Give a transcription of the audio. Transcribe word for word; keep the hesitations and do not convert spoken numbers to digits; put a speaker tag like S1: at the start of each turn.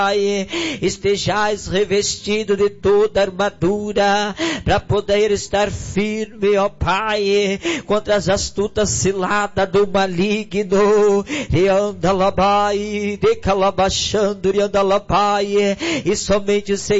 S1: estejais revestido de toda armadura, para poder estar firme, ó Pai, contra as astutas ciladas do maligno, e anda labai, decalabachando, e anda labai, e somente, Senhor,